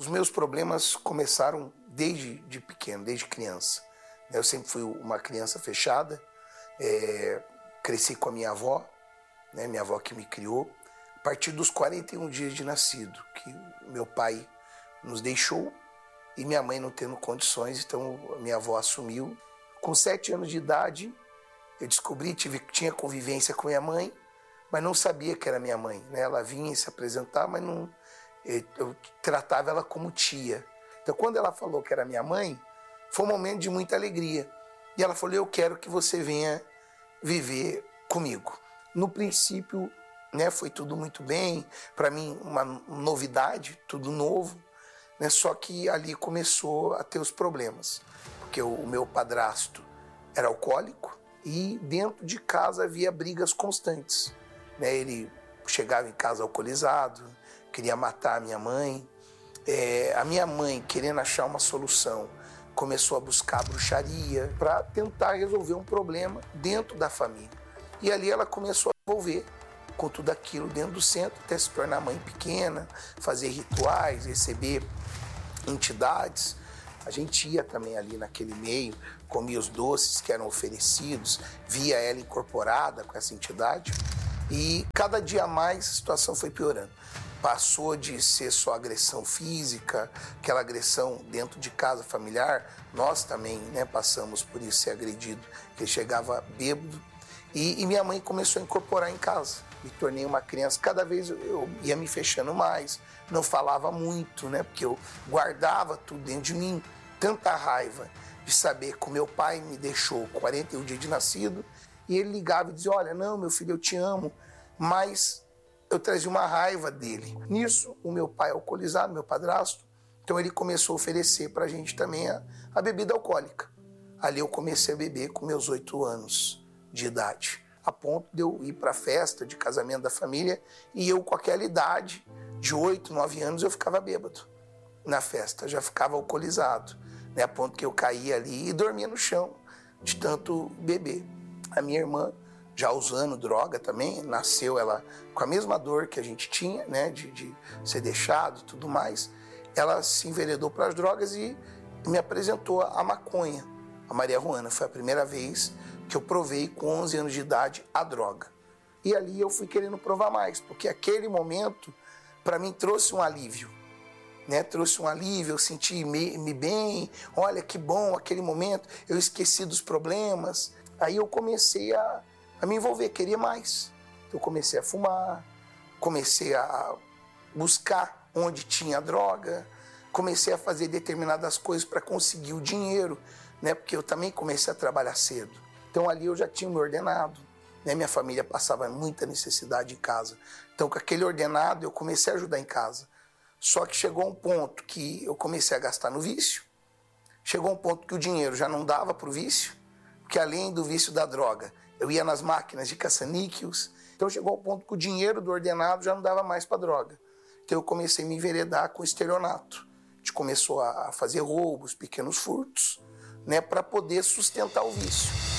Os meus problemas começaram desde pequeno, desde criança. Eu sempre fui uma criança fechada, cresci com a minha avó, né, minha avó que me criou, a partir dos 41 dias de nascido, que meu pai nos deixou e minha mãe não tendo condições, então a minha avó assumiu. Com 7 anos de idade, eu descobri, tinha convivência com minha mãe, mas não sabia que era minha mãe, né? Ela vinha se apresentar, mas não, eu tratava ela como tia. Então, quando ela falou que era minha mãe, foi um momento de muita alegria. E ela falou, eu quero que você venha viver comigo. No princípio, né, foi tudo muito bem, para mim uma novidade, tudo novo, né? Só que ali começou a ter os problemas, porque o meu padrasto era alcoólico e dentro de casa havia brigas constantes, né? Ele chegava em casa alcoolizado, queria matar a minha mãe. A minha mãe, querendo achar uma solução, começou a buscar bruxaria para tentar resolver um problema dentro da família. E ali ela começou a envolver com tudo aquilo dentro do centro, até se tornar mãe pequena, fazer rituais, receber entidades. A gente ia também ali naquele meio, comia os doces que eram oferecidos, via ela incorporada com essa entidade. E cada dia mais a situação foi piorando. Passou de ser só agressão física, aquela agressão dentro de casa familiar. Nós também, né, passamos por isso, ser agredido, que chegava bêbado. E minha mãe começou a incorporar em casa. Me tornei uma criança, cada vez eu ia me fechando mais, não falava muito, né, porque eu guardava tudo dentro de mim. Tanta raiva de saber que o meu pai me deixou 41 dias de nascido, e ele ligava e dizia, olha, não, meu filho, eu te amo, mas eu trazia uma raiva dele. Nisso, o meu pai alcoolizado, meu padrasto, então ele começou a oferecer para a gente também a bebida alcoólica. Ali eu comecei a beber com meus 8 anos de idade, a ponto de eu ir para a festa de casamento da família e eu com aquela idade de 8, 9 anos eu ficava bêbado na festa, já ficava alcoolizado, né, a ponto que eu caía ali e dormia no chão de tanto beber. A minha irmã, já usando droga também, nasceu ela com a mesma dor que a gente tinha, né, de ser deixado e tudo mais. Ela se enveredou para as drogas e me apresentou a maconha. A Maria Juana foi a primeira vez que eu provei com 11 anos de idade a droga. E ali eu fui querendo provar mais, porque aquele momento para mim trouxe um alívio, né? Trouxe um alívio, eu senti-me bem, olha que bom aquele momento, eu esqueci dos problemas. Aí eu comecei a me envolver, queria mais. Eu comecei a fumar, comecei a buscar onde tinha droga, comecei a fazer determinadas coisas para conseguir o dinheiro, né? Porque eu também comecei a trabalhar cedo. Então ali eu já tinha me ordenado, né? Minha família passava muita necessidade em casa. Então com aquele ordenado eu comecei a ajudar em casa. Só que chegou um ponto que eu comecei a gastar no vício, chegou um ponto que o dinheiro já não dava para o vício, porque além do vício da droga, eu ia nas máquinas de caça-níqueis, então chegou ao ponto que o dinheiro do ordenado já não dava mais para droga. Então eu comecei a me enveredar com estelionato. A gente começou a fazer roubos, pequenos furtos, né, para poder sustentar o vício.